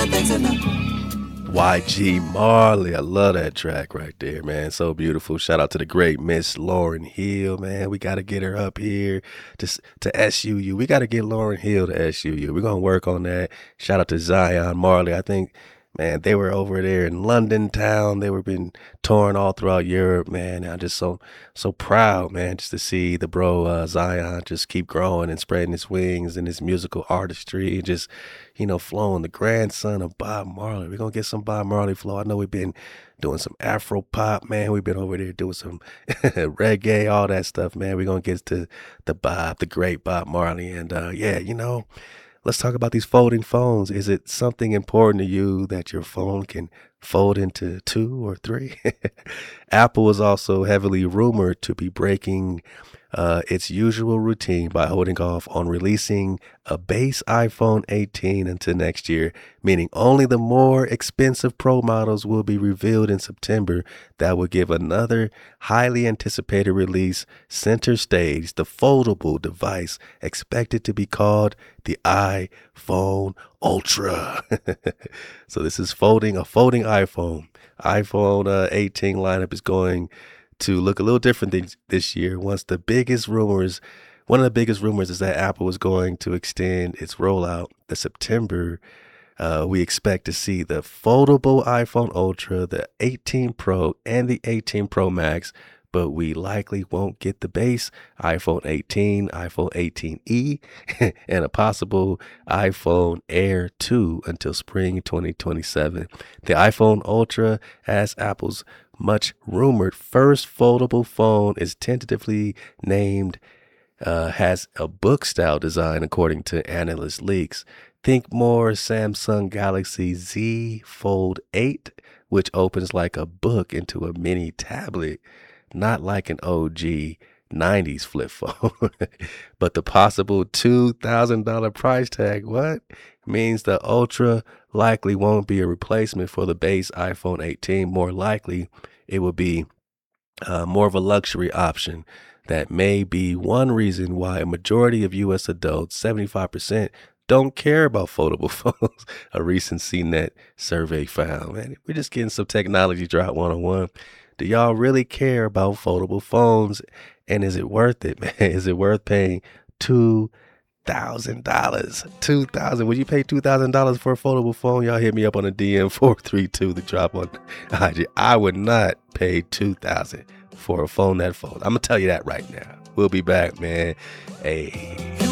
YG Marley, I love that track right there, man. So beautiful. Shout out to the great Miss Lauryn Hill, man. We got to get her up here to SUU. We got to get Lauryn Hill to SUU. We're gonna work on that. Shout out to Zion Marley. I think, man, they were over there in London town. They were been touring all throughout Europe, man. I'm just so proud, man, just to see the bro Zion just keep growing and spreading his wings and his musical artistry and just, flowing. The grandson of Bob Marley. We're gonna get some Bob Marley flow. I know we've been doing some Afro pop, man. We've been over there doing some reggae, all that stuff, man. We're gonna get to the great Bob Marley. And let's talk about these folding phones. Is it something important to you that your phone can fold into 2 or 3? Apple is also heavily rumored to be breaking its usual routine by holding off on releasing a base iPhone 18 until next year, meaning only the more expensive Pro models will be revealed in September. That will give another highly anticipated release center stage, the foldable device expected to be called the iPhone Ultra. So this is a folding iPhone. iPhone 18 lineup is going to look a little different this year. One of the biggest rumors is that Apple is going to extend its rollout to September. We expect to see the foldable iPhone Ultra, the 18 Pro, and the 18 Pro Max, but we likely won't get the base iPhone 18, iPhone 18e, and a possible iPhone Air 2 until spring 2027. The iPhone Ultra, as Apple's much rumored first foldable phone, is tentatively named, has a book style design according to analyst leaks. Think more Samsung Galaxy Z Fold 8, which opens like a book into a mini tablet, not like an OG 90s flip phone. But the possible $2,000 price tag, means the Ultra likely won't be a replacement for the base iPhone 18. More likely, it will be more of a luxury option. That may be one reason why a majority of U.S. adults, 75%, don't care about foldable phones. A recent CNET survey found. Man, we're just getting some technology drop 101. Do y'all really care about foldable phones? And is it worth it, man? Is it worth paying $2,000? $2,000. Would you pay $2,000 for a foldable phone? Y'all hit me up on a DM 432 to drop on IG. I would not pay $2,000 for a phone that folds. I'm gonna tell you that right now. We'll be back, man. Hey.